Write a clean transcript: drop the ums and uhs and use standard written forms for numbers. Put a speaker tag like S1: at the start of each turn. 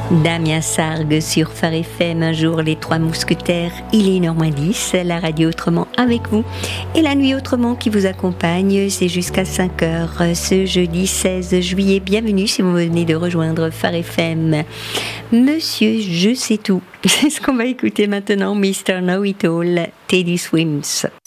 S1: Damien Sargue sur Phare FM, un jour les Trois Mousquetaires, il est 1h10, la radio autrement avec vous et la nuit autrement qui vous accompagne, c'est jusqu'à 5h ce jeudi 16 juillet. Bienvenue si vous venez de rejoindre Phare FM. Monsieur, je sais tout, c'est ce qu'on va écouter maintenant, Mr. Know It All, Teddy Swims.